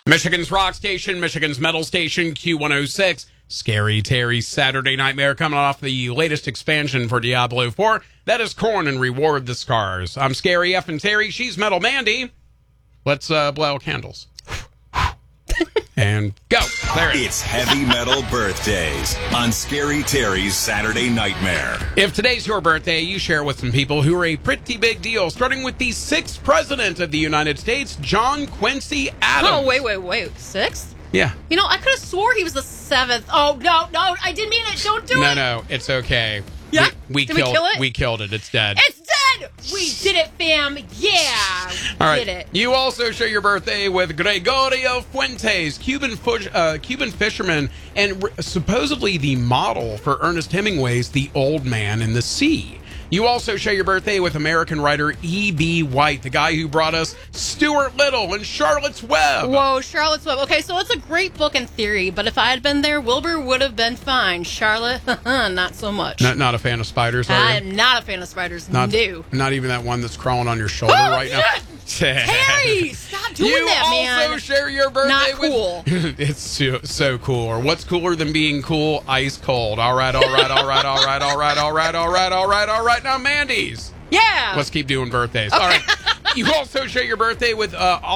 Michigan's rock station, Michigan's metal station, Q106. Scary Terry's Saturday Nightmare coming off the latest expansion for Diablo 4. That is Korn and Reward the Scars. I'm Scary F and Terry. She's Metal Mandy. Let's blow out candles. And go. There it is. It's Heavy Metal Birthdays on Scary Terry's Saturday Nightmare. If today's your birthday, you share it with some people who are a pretty big deal, starting with the 6th President of the United States, John Quincy Adams. Oh, wait. 6th? Yeah. You know, I could have swore he was the 7th. Oh, no, I didn't mean it. Don't do it. No, it's okay. Yeah? We Did we kill it? We killed it. It's dead. It's dead! We did it, fam. Yeah. All right. Did it. You also share your birthday with Gregorio Fuentes, Cuban fisherman, and supposedly the model for Ernest Hemingway's The Old Man in the Sea. You also share your birthday with American writer E.B. White, the guy who brought us Stuart Little and Charlotte's Web. Whoa, Charlotte's Web. Okay, so it's a great book in theory, but if I had been there, Wilbur would have been fine. Charlotte, not so much. Not a fan of spiders, are I you? am not a fan of spiders. Not even that one that's crawling on your shoulder right now. Terry, stop doing that, man. You also share your birthday Not cool. It's so cool. Or what's cooler than being cool? Ice cold. All right. Now, Mandy's. Yeah. Let's keep doing birthdays. Okay. All right. You also share your birthday with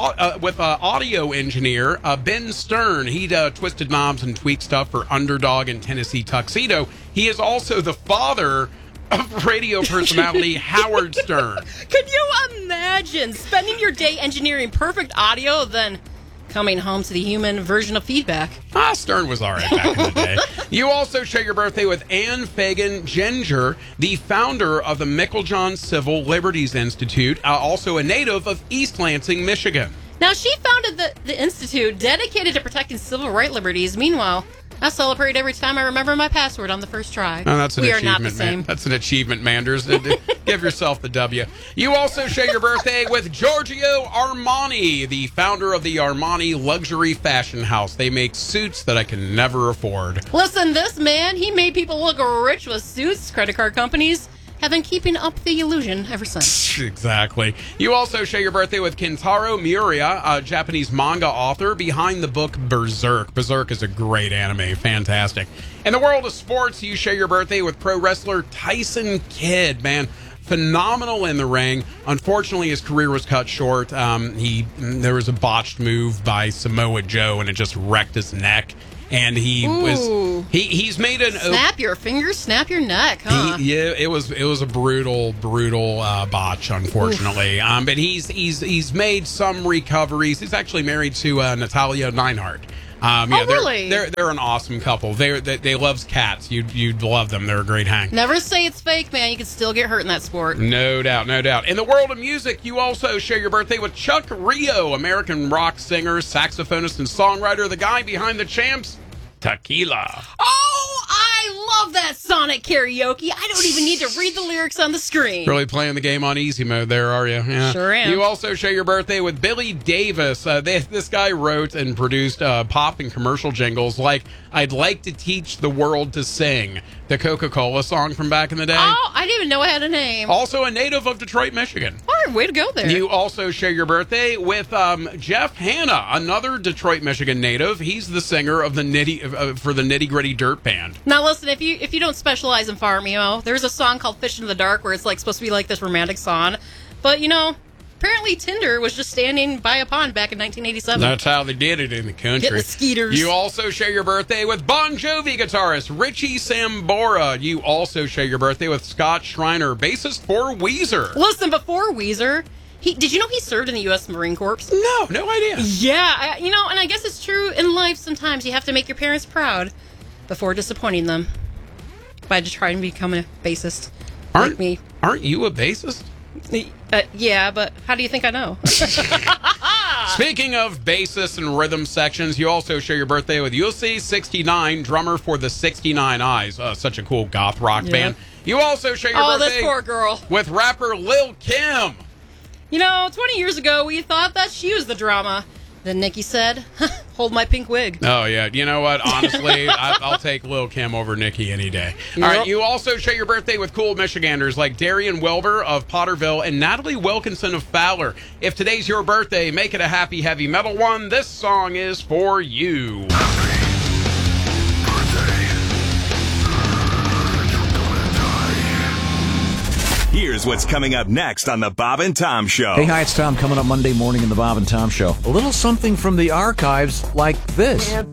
audio engineer Ben Stern. He twisted knobs and tweaked stuff for Underdog and Tennessee Tuxedo. He is also the father of radio personality Howard Stern. Could you imagine spending your day engineering perfect audio, then coming home to the human version of feedback? Stern was all right back in the day. You also share your birthday with Ann Fagan Ginger, the founder of the Meiklejohn Civil Liberties Institute, also a native of East Lansing, Michigan. Now, she founded the institute dedicated to protecting civil rights liberties. Meanwhile, I celebrate every time I remember my password on the first try. Oh, that's an we achievement, are not the same. That's an achievement, Manders. Give yourself the W. You also share your birthday with Giorgio Armani, the founder of the Armani luxury fashion house. They make suits that I can never afford. Listen, this man, he made people look rich with suits. Credit card companies have been keeping up the illusion ever since. Exactly. You also share your birthday with Kentaro Miura, a Japanese manga author behind the book Berserk. Berserk is a great anime. Fantastic. In the world of sports, you share your birthday with pro wrestler Tyson Kidd, man. Phenomenal in the ring. Unfortunately, his career was cut short. There was a botched move by Samoa Joe, and it just wrecked his neck. And he's made an snap your fingers, snap your neck, huh? It was a brutal botch, unfortunately. But he's made some recoveries. He's actually married to Natalia Neidhart. Really? They're an awesome couple. They love cats. You'd love them. They're a great hang. Never say it's fake, man. You can still get hurt in that sport. No doubt. In the world of music, you also share your birthday with Chuck Rio, American rock singer, saxophonist, and songwriter, the guy behind the Champs, Tequila. Oh, I love that Sonic karaoke. I don't even need to read the lyrics on the screen. Really playing the game on easy mode there, are you? Yeah. Sure am. You also share your birthday with Billy Davis. This guy wrote and produced pop and commercial jingles like I'd Like to Teach the World to Sing, the Coca-Cola song from back in the day. Oh, I didn't even know it had a name. Also a native of Detroit, Michigan. All right, way to go there. You also share your birthday with Jeff Hanna, another Detroit, Michigan native. He's the singer of the Nitty Gritty Dirt Band. Now listen, if you don't specialize in farm emo, there's a song called Fish in the Dark where it's like supposed to be like this romantic song. But apparently Tinder was just standing by a pond back in 1987. That's how they did it in the country. Get the skeeters. You also share your birthday with Bon Jovi guitarist Richie Sambora. You also share your birthday with Scott Schreiner, bassist for Weezer. Listen, before Weezer, did you know he served in the U.S. Marine Corps? No idea. Yeah, and I guess it's true in life sometimes you have to make your parents proud before disappointing them by just trying to become a bassist like me. Aren't you a bassist? Yeah, but how do you think I know? Speaking of bassists and rhythm sections, you also share your birthday with UC69, drummer for the 69 Eyes, such a cool goth rock band. You also share your birthday this poor girl. with rapper Lil Kim. 20 years ago, we thought that she was the drama. Then Nikki said, hold my pink wig. Oh, yeah. You know what? Honestly, I'll take Lil' Kim over Nicki any day. All Yep. right. You also share your birthday with cool Michiganders like Darian Welber of Potterville and Natalie Wilkinson of Fowler. If today's your birthday, make it a happy heavy metal one. This song is for you. Here's what's coming up next on the Bob and Tom Show. Hey, hi, it's Tom coming up Monday morning in the Bob and Tom Show. A little something from the archives like this.